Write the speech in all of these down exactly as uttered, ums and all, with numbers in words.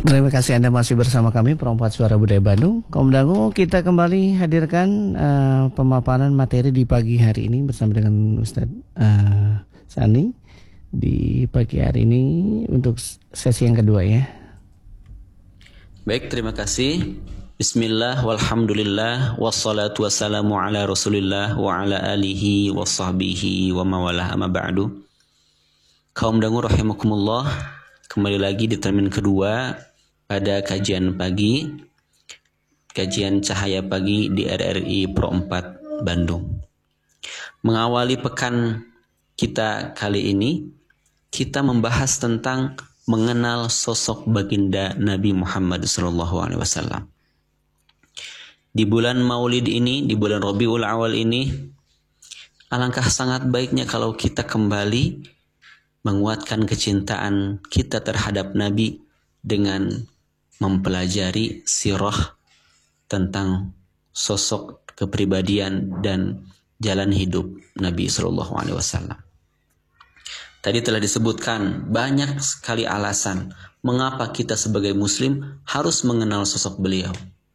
Terima kasih Anda masih bersama kami Perempat Suara Budaya Bandung. Kaum Dangu, kita kembali hadirkan uh, pemaparan materi di pagi hari ini bersama dengan Ustadz uh, Sani di pagi hari ini untuk sesi yang kedua ya. Baik, terima kasih. Bismillah, walhamdulillah, wassalatu wassalamu ala rasulillah wa ala alihi wa sahbihi wa mawalah amma ba'du. Kaum Dangu rahimakumullah, kembali lagi di termin kedua pada kajian pagi, kajian Cahaya Pagi di R R I Pro empat Bandung. Mengawali pekan kita kali ini, kita membahas tentang mengenal sosok baginda Nabi Muhammad shallallahu alaihi wasallam. Di bulan Maulid ini, di bulan Rabiul Awal ini, alangkah sangat baiknya kalau kita kembali menguatkan kecintaan kita terhadap Nabi dengan mempelajari sirah tentang sosok kepribadian dan jalan hidup Nabi shallallahu alaihi wasallam. Tadi telah disebutkan banyak sekali alasan mengapa kita sebagai muslim harus mengenal sosok beliau.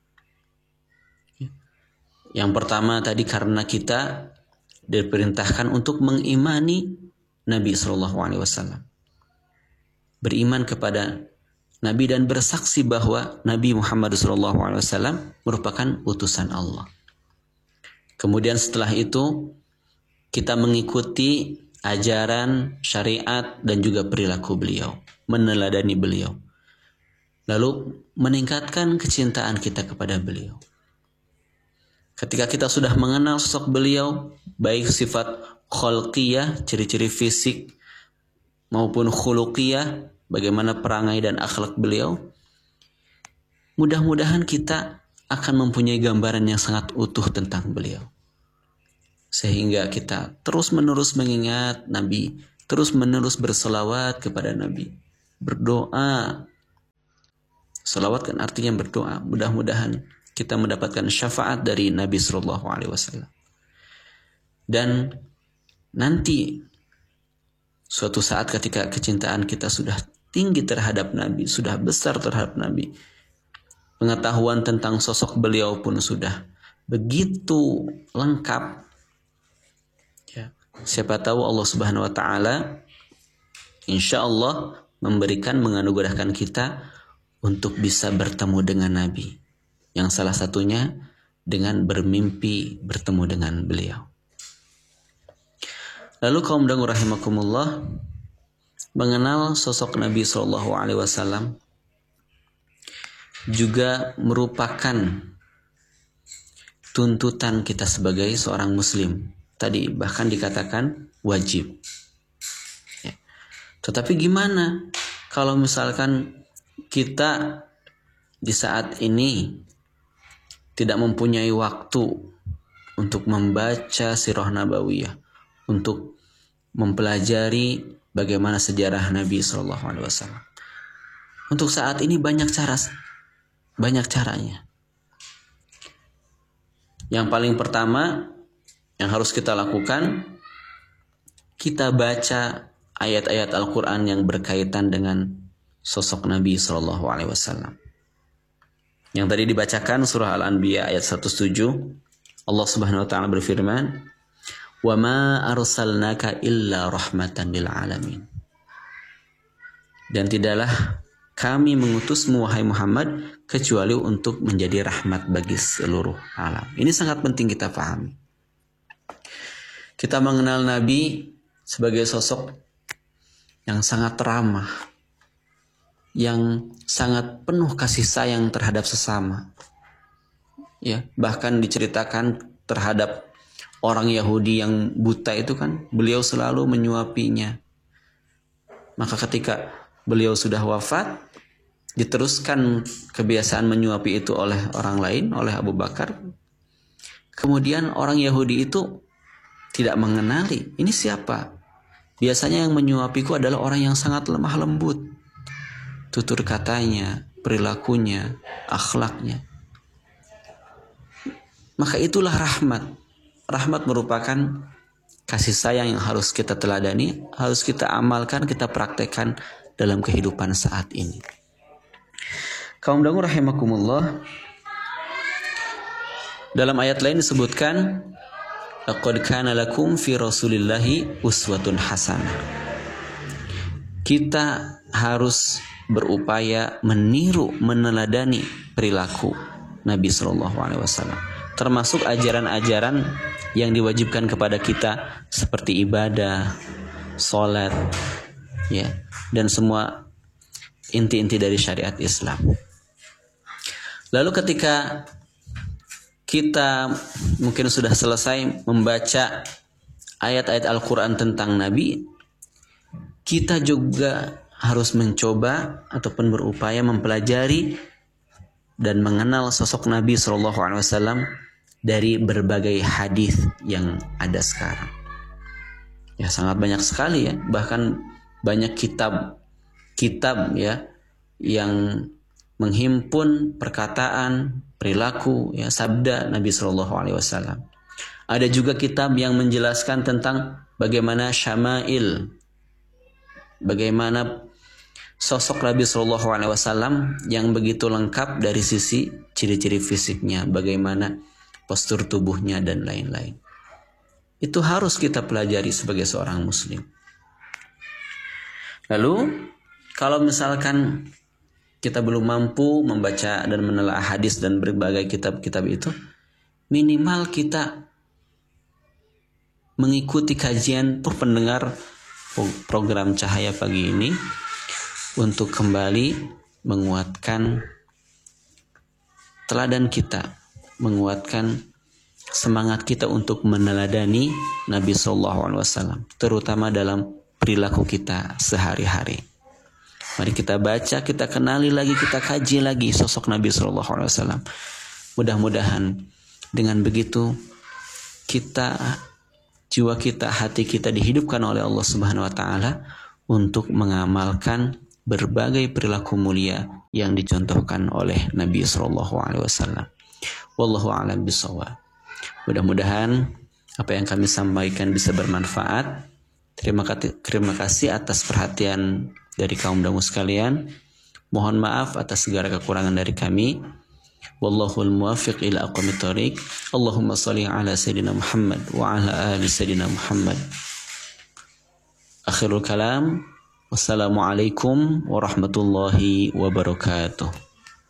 Yang pertama tadi karena kita diperintahkan untuk mengimani Nabi shallallahu alaihi wasallam. Beriman kepada Nabi dan bersaksi bahwa Nabi Muhammad shallallahu alaihi wasallam merupakan utusan Allah. Kemudian setelah itu kita mengikuti ajaran, syariat dan juga perilaku beliau, meneladani beliau. Lalu meningkatkan kecintaan kita kepada beliau. Ketika kita sudah mengenal sosok beliau, baik sifat khalqiyah, ciri-ciri fisik, maupun khuluqiyah, bagaimana perangai dan akhlak beliau, mudah-mudahan kita akan mempunyai gambaran yang sangat utuh tentang beliau. Sehingga kita terus-menerus mengingat Nabi, terus-menerus berselawat kepada Nabi, berdoa. Selawat kan artinya berdoa. Mudah-mudahan kita mendapatkan syafaat dari Nabi Sallallahu Alaihi Wasallam. Dan nanti suatu saat ketika kecintaan kita sudah tinggi terhadap Nabi, sudah besar terhadap Nabi, pengetahuan tentang sosok beliau pun sudah begitu lengkap, ya, siapa tahu Allah Subhanahu Wa Taala insya Allah memberikan, menganugerahkan kita untuk bisa bertemu dengan Nabi, yang salah satunya dengan bermimpi bertemu dengan beliau. Lalu kaum dangu rahimakumullah, mengenal sosok Nabi Shallallahu Alaihi Wasallam juga merupakan tuntutan kita sebagai seorang Muslim. Tadi bahkan dikatakan wajib. Ya. Tetapi gimana kalau misalkan kita di saat ini tidak mempunyai waktu untuk membaca sirah nabawiyah, untuk mempelajari bagaimana sejarah Nabi Shallallahu Alaihi Wasallam. Untuk saat ini banyak cara, banyak caranya. Yang paling pertama yang harus kita lakukan, kita baca ayat-ayat Al-Quran yang berkaitan dengan sosok Nabi Shallallahu Alaihi Wasallam. Yang tadi dibacakan surah Al-Anbiya ayat seratus tujuh, Allah Subhanahu Wa Taala berfirman, wa ma arsalnaka illa rahmatan lil alamin. Dan tidaklah kami mengutusmu wahai Muhammad kecuali untuk menjadi rahmat bagi seluruh alam. Ini sangat penting kita pahami. Kita mengenal Nabi sebagai sosok yang sangat ramah, yang sangat penuh kasih sayang terhadap sesama. Ya, bahkan diceritakan terhadap orang Yahudi yang buta itu kan, beliau selalu menyuapinya. Maka ketika beliau sudah wafat, diteruskan kebiasaan menyuapi itu oleh orang lain, oleh Abu Bakar. Kemudian orang Yahudi itu tidak mengenali, ini siapa? Biasanya yang menyuapiku adalah orang yang sangat lemah lembut. Tutur katanya, perilakunya, akhlaknya. Maka itulah rahmat. Rahmat merupakan kasih sayang yang harus kita teladani, harus kita amalkan, kita praktekkan dalam kehidupan saat ini. Kaum dangu rahimakumullah, dalam ayat lain disebutkan laqad kana lakum fi rasulillahi uswatun hasanah. Kita harus berupaya meniru, meneladani perilaku Nabi Shallallahu Alaihi Wasallam, termasuk ajaran-ajaran yang diwajibkan kepada kita seperti ibadah, sholat, ya, dan semua inti-inti dari syariat Islam. Lalu ketika kita mungkin sudah selesai membaca ayat-ayat Al-Quran tentang Nabi, kita juga harus mencoba ataupun berupaya mempelajari dan mengenal sosok Nabi Shallallahu Alaihi Wasallam dari berbagai hadis yang ada sekarang. Ya, sangat banyak sekali ya, bahkan banyak kitab-kitab ya yang menghimpun perkataan, perilaku, ya, sabda Nabi Shallallahu Alaihi Wasallam. Ada juga kitab yang menjelaskan tentang bagaimana syama'il, bagaimana sosok Nabi Shallallahu Alaihi Wasallam yang begitu lengkap dari sisi ciri-ciri fisiknya, bagaimana postur tubuhnya dan lain-lain. Itu harus kita pelajari sebagai seorang Muslim. Lalu kalau misalkan kita belum mampu membaca dan menelaah hadis dan berbagai kitab-kitab itu, minimal kita mengikuti kajian tuh pendengar program Cahaya Pagi ini untuk kembali menguatkan teladan kita, menguatkan semangat kita untuk meneladani Nabi Sallallahu Alaihi Wasallam, terutama dalam perilaku kita sehari-hari. Mari kita baca, kita kenali lagi, kita kaji lagi sosok Nabi Sallallahu Alaihi Wasallam. Mudah-mudahan dengan begitu kita, jiwa kita, hati kita dihidupkan oleh Allah Subhanahu Wa Taala untuk mengamalkan berbagai perilaku mulia yang dicontohkan oleh Nabi Sallallahu Alaihi Wasallam. Wallahu a'lam bishawab. Mudah-mudahan apa yang kami sampaikan bisa bermanfaat. Terima kasih, terima kasih atas perhatian dari kaum dangu sekalian. Mohon maaf atas segala kekurangan dari kami. Wallahul muwaffiq ila aqwamit thoriq. Allahumma shalli ala sayyidina Muhammad wa ala ali sayyidina Muhammad. Akhirul kalam. Wassalamualaikum warahmatullahi wabarakatuh.